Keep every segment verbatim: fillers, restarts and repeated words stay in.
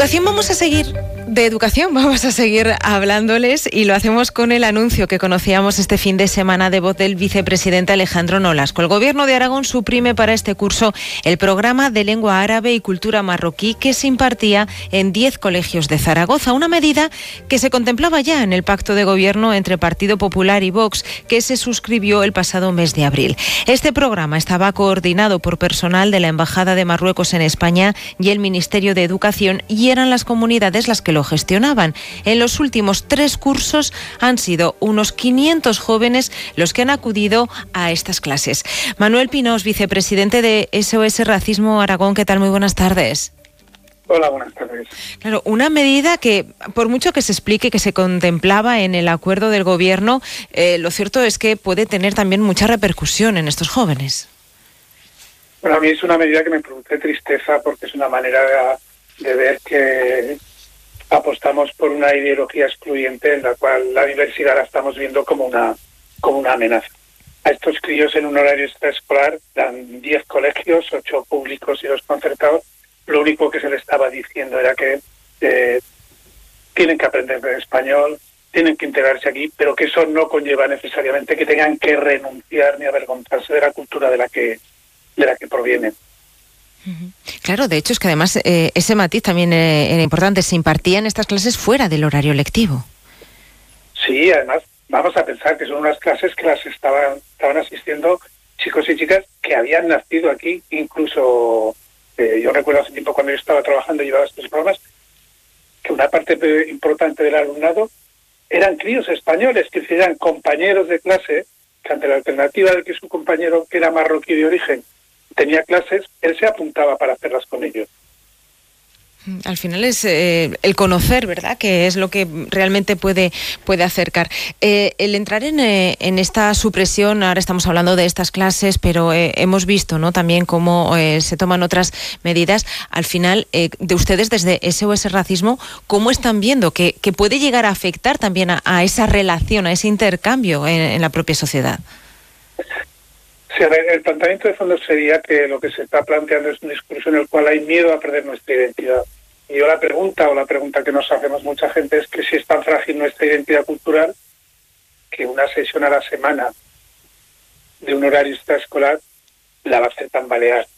educación vamos a seguir, de educación vamos a seguir hablándoles y lo hacemos con el anuncio que conocíamos este fin de semana de voz del vicepresidente Alejandro Nolasco. El Gobierno de Aragón suprime para este curso el programa de lengua árabe y cultura marroquí que se impartía en diez colegios de Zaragoza, una medida que se contemplaba ya en el pacto de gobierno entre Partido Popular y Vox, que se suscribió el pasado mes de abril. Este programa estaba coordinado por personal de la Embajada de Marruecos en España y el Ministerio de Educación, y eran las comunidades las que lo gestionaban. En los últimos tres cursos han sido unos quinientos jóvenes los que han acudido a estas clases. Manuel Pinós, vicepresidente de S O S Racismo Aragón, ¿qué tal? Muy buenas tardes. Hola, buenas tardes. Claro, una medida que, por mucho que se explique que se contemplaba en el acuerdo del Gobierno, eh, lo cierto es que puede tener también mucha repercusión en estos jóvenes. Bueno, a mí es una medida que me produce tristeza porque es una manera de, de ver que apostamos por una ideología excluyente en la cual la diversidad la estamos viendo como una como una amenaza. A estos críos en un horario extraescolar dan diez colegios, ocho públicos y dos concertados. Lo único que se les estaba diciendo era que eh, tienen que aprender español, tienen que integrarse aquí, pero que eso no conlleva necesariamente que tengan que renunciar ni avergonzarse de la cultura de la que de la que provienen. Claro, de hecho es que además eh, ese matiz también eh, era importante, se impartían estas clases fuera del horario lectivo. Sí, además vamos a pensar que son unas clases que las estaban, estaban asistiendo chicos y chicas que habían nacido aquí, incluso eh, yo recuerdo hace tiempo cuando yo estaba trabajando y llevaba estos programas, que una parte importante del alumnado eran críos españoles, que eran compañeros de clase, que ante la alternativa de que su compañero, que era marroquí de origen, tenía clases, él se apuntaba para hacerlas con ellos. Al final es eh, el conocer, ¿verdad?, que es lo que realmente puede, puede acercar. Eh, el entrar en, eh, en esta supresión, ahora estamos hablando de estas clases, pero eh, hemos visto, ¿no?, también cómo eh, se toman otras medidas. Al final, eh, de ustedes desde S O S Racismo, ¿cómo están viendo que, que puede llegar a afectar también a, a esa relación, a ese intercambio en, en la propia sociedad? Sí, a ver, el planteamiento de fondo sería que lo que se está planteando es un discurso en el cual hay miedo a perder nuestra identidad. Y yo la pregunta, o la pregunta que nos hacemos mucha gente, es que si es tan frágil nuestra identidad cultural, que una sesión a la semana de un horario extraescolar la va a hacer tambalear.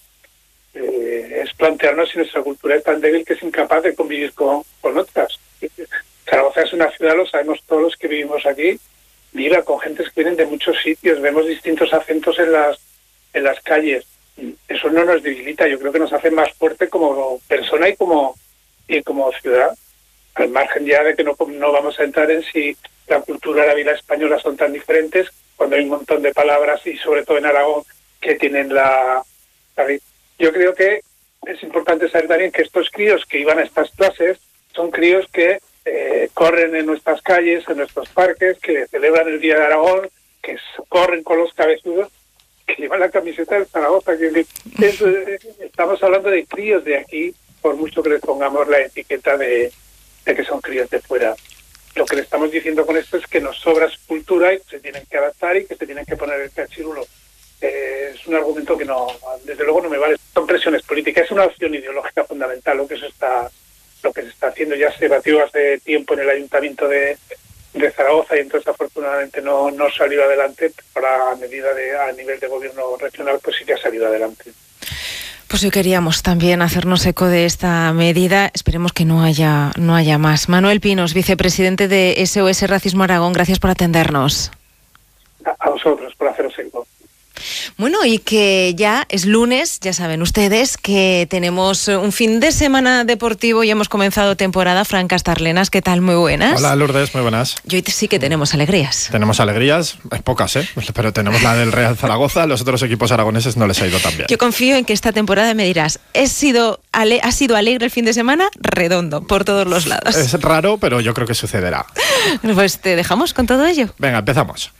Eh, es plantearnos si nuestra cultura es tan débil que es incapaz de convivir con, con otras. Zaragoza es una ciudad, lo sabemos todos los que vivimos aquí, viva con gentes que vienen de muchos sitios, vemos distintos acentos en las en las calles. Eso no nos debilita, yo creo que nos hace más fuerte como persona y como y como ciudad, al margen ya de que no, no vamos a entrar en si la cultura árabe y la española son tan diferentes, cuando hay un montón de palabras, y sobre todo en Aragón, que tienen la... la yo creo que es importante saber también que estos críos que iban a estas clases son críos que Eh, corren en nuestras calles, en nuestros parques, que celebran el Día de Aragón, que corren con los cabezudos, que llevan la camiseta de Zaragoza. Que, que, es, eh, estamos hablando de críos de aquí, por mucho que les pongamos la etiqueta de, de que son críos de fuera. Lo que le estamos diciendo con esto es que nos sobra su cultura y que se tienen que adaptar y que se tienen que poner el cachirulo. Eh, es un argumento que no, desde luego no me vale. Son presiones políticas, es una opción ideológica fundamental lo que eso está... lo que se está haciendo. Ya se batió hace tiempo en el Ayuntamiento de, de Zaragoza y entonces afortunadamente no, no salió adelante, pero a medida de a nivel de gobierno regional pues sí que ha salido adelante. Pues hoy queríamos también hacernos eco de esta medida, esperemos que no haya, no haya más. Manuel Pinós, vicepresidente de S O S Racismo Aragón, gracias por atendernos. A, a vosotros por haceros eco. Bueno, y que ya es lunes, ya saben ustedes que tenemos un fin de semana deportivo y hemos comenzado temporada. Fran Castarlenas, ¿qué tal? Muy buenas. Hola, Lourdes, muy buenas. Y hoy sí que tenemos alegrías. Tenemos alegrías, pocas, ¿eh? Pero tenemos la del Real Zaragoza, los otros equipos aragoneses no les ha ido tan bien. Yo confío en que esta temporada me dirás, ¿he sido ale- ¿ha sido alegre el fin de semana? Redondo, por todos los lados. Es raro, pero yo creo que sucederá. Pues te dejamos con todo ello. Venga, empezamos.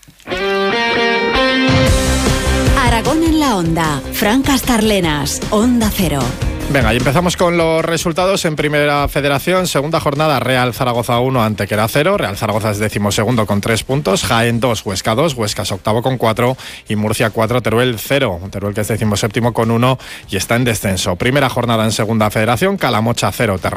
Aragón en la Onda. Fran Castarlenas, Onda Cero. Venga, y empezamos con los resultados en Primera Federación. Segunda jornada, Real Zaragoza uno, Antequera cero. Real Zaragoza es decimosegundo con tres puntos. Jaén dos, Huesca dos. Huesca es octavo con cuatro. Y Murcia cuatro, Teruel cero. Teruel que es decimoséptimo con uno y está en descenso. Primera jornada en Segunda Federación, Calamocha cero.